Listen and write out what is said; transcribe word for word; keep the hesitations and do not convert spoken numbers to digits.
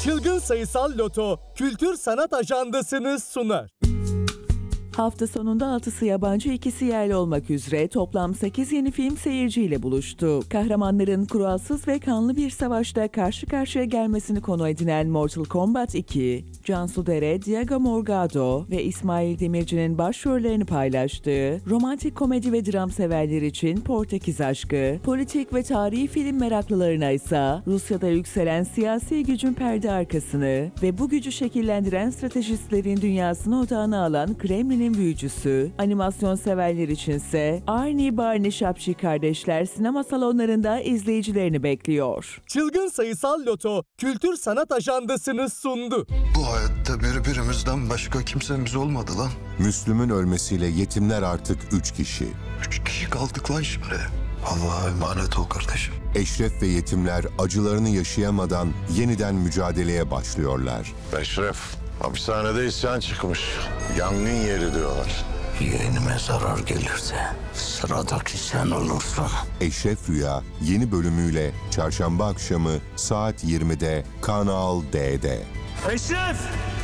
Çılgın Sayısal Loto Kültür Sanat Ajandası'nı sunar. Hafta sonunda altısı yabancı, ikisi yerli olmak üzere toplam sekiz yeni film seyirciyle buluştu. Kahramanların kuralsız ve kanlı bir savaşta karşı karşıya gelmesini konu edinen Mortal Kombat iki, Cansu Dere, Diego Morgado ve İsmail Demirci'nin başrollerini paylaştığı, romantik komedi ve dram severler için Portekiz Aşkı, politik ve tarihi film meraklılarına ise Rusya'da yükselen siyasi gücün perde arkasını ve bu gücü şekillendiren stratejistlerin dünyasını odağına alan Kremlin'in büyücüsü, animasyon severler içinse Arnie Barney Şapşi kardeşler sinema salonlarında izleyicilerini bekliyor. Çılgın Sayısal Loto Kültür Sanat Ajandası'nı sundu. Bu hayatta birbirimizden başka kimsemiz olmadı lan. Müslüm'ün ölmesiyle yetimler artık üç kişi. Üç kişi kaldık lan şimdi. Allah'a emanet ol kardeşim. Eşref ve yetimler acılarını yaşayamadan yeniden mücadeleye başlıyorlar. Eşref, hapishanede isyan çıkmış. Yangın yeri diyorlar. Yeğenime zarar gelirse sıradaki sen olursun. Eşref Rüya yeni bölümüyle çarşamba akşamı saat yirmide Kanal D'de. Eşref!